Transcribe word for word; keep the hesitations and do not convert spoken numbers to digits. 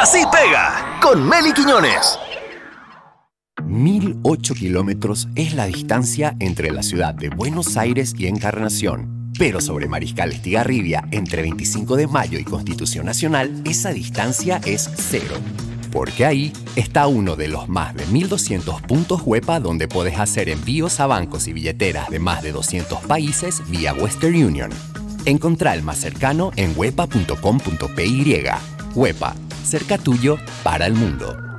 Así pega con Meli Quiñones. mil ocho kilómetros es la distancia entre la ciudad de Buenos Aires y Encarnación. Pero sobre Mariscal Estigarribia, entre veinticinco de mayo y Constitución Nacional, esa distancia es cero. Porque ahí está uno de los más de mil doscientos puntos Huepa donde podés hacer envíos a bancos y billeteras de más de doscientos países vía Western Union. Encontrá el más cercano en huepa punto com punto pe. Huepa, cerca tuyo para el mundo.